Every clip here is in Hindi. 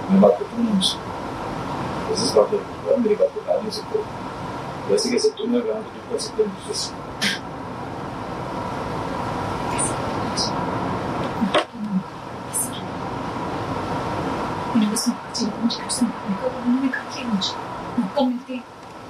मैं बात करता हूँ उनसे, इस बात पर मेरी बात को टाल नहीं सकते, वैसे कैसे तुम मैं वहाँ तो कर सकते हैं दूसरे से। मुझे बस मौका चाहिए, मुझे घर से निकलने का, उन्होंने कहा कि मुझे मौका मिलती है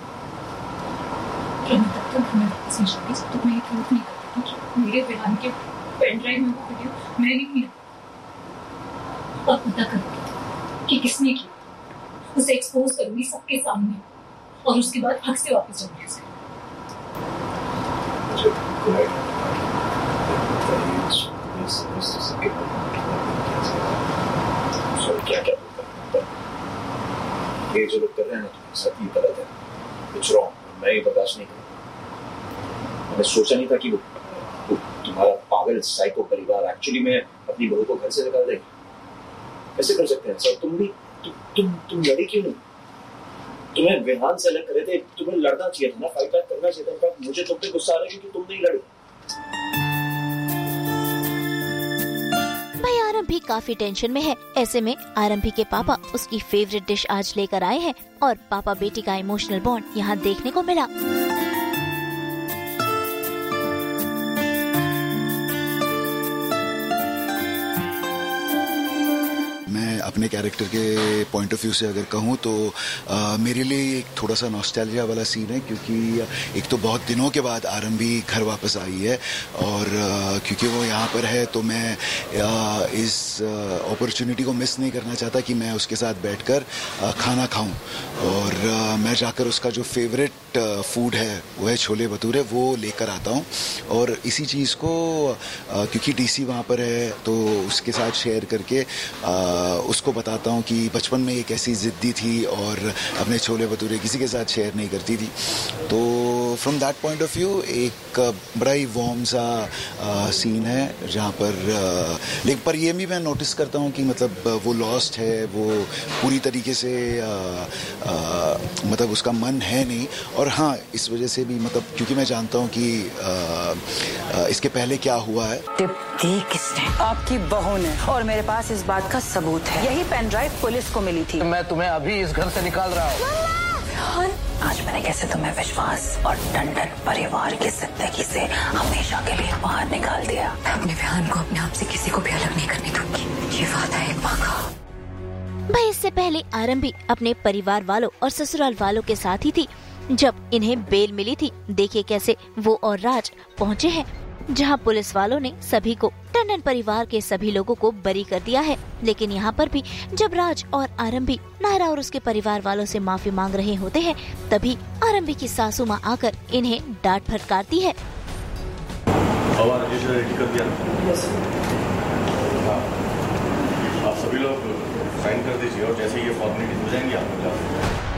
कि मैं तब तक मैं वापस नहीं जाऊंगी, जब तक मैं ये प्रूफ नहीं करती कि मेरे विहान के पेन ड्राइव में वो वीडियो मैंने नहीं लिया। और पता करूंगी कि किसने किया, उसे एक्सपोज करूंगी सबके सामने, और उसके बाद हक से वापस जाऊंगी उसके। क्या क्या बोलता है ये जो लोग कर रहे हैं ना, तुम्हारे साथ ये गलत है, कुछ रॉन्ग, मैं ये बर्दाश्त नहीं करूँगा। मैंने सोचा नहीं था कि वो तुम्हारा पागल साइको परिवार एक्चुअली में अपनी बहू को घर से निकाल देंगे। कैसे कर सकते हैं सर? तुम भी तुम लड़ी क्यों नहीं? तुम्हें विहान से अलग करे थे, तुम्हें लड़ना चाहिए था ना, फाइट बैक करना चाहिए था। मुझे तुम पे गुस्सा आ रहा है क्योंकि तुम नहीं लड़ी। भाई आरंभी काफी टेंशन में है। ऐसे में आरंभी के पापा उसकी फेवरेट डिश आज लेकर आए हैं और पापा बेटी का इमोशनल बॉन्ड यहाँ देखने को मिला। अपने कैरेक्टर के पॉइंट ऑफ व्यू से अगर कहूँ तो मेरे लिए एक थोड़ा सा नॉस्टैल्जिया वाला सीन है, क्योंकि एक तो बहुत दिनों के बाद आरंभी घर वापस आई है और क्योंकि वो यहाँ पर है तो मैं इस अपॉर्चुनिटी को मिस नहीं करना चाहता कि मैं उसके साथ बैठकर खाना खाऊं और मैं जाकर उसका जो फेवरेट फूड है वो है छोले भटूरे, वो लेकर आता हूँ। और इसी चीज़ को क्योंकि डीसी वहाँ पर है तो उसके साथ शेयर करके उसको बताता हूँ कि बचपन में एक ऐसी ज़िद्दी थी और अपने छोले भटूरे किसी के साथ शेयर नहीं करती थी। तो from that point of view एक बड़ा ही वार्म सा सीन है जहाँ पर लेकिन पर ये भी मैं नोटिस करता हूँ कि मतलब वो लॉस्ट है, वो पूरी तरीके से मतलब उसका मन है नहीं। और हाँ, इस वजह से भी मतलब क्योंकि मैं जानता हूँ कि इसके पहले क्या हुआ है। दी किसने? आपकी बहू ने, और मेरे पास इस बात का सबूत है। यही पेन ड्राइव पुलिस को मिली थी। मैं तुम्हें अभी इस घर से निकाल रहा हूँ। आज मैंने कैसे तुम्हें विश्वास और टंडन परिवार की जिंदगी से हमेशा के लिए बाहर निकाल दिया। अपने विहान को अपने आप से किसी को भी अलग नहीं करने दूंगी, ये वादा है माँ का। भाई इससे पहले आरंभी अपने परिवार वालों और ससुराल वालों के साथ ही थी जब इन्हें बेल मिली थी। देखिए कैसे वो और राज पहुँचे हैं, जहां पुलिस वालों ने सभी को, टंडन परिवार के सभी लोगों को बरी कर दिया है। लेकिन यहाँ पर भी जब राज और आरंभी नायरा और उसके परिवार वालों से माफी मांग रहे होते हैं, तभी आरंभी की सासू माँ आकर इन्हें डांट फटकारती है। रेडी कर दिया, आप सभी लोग साइन कर दीजिए और जैसे ये फॉर्मेलिटी हो जाएंगी आप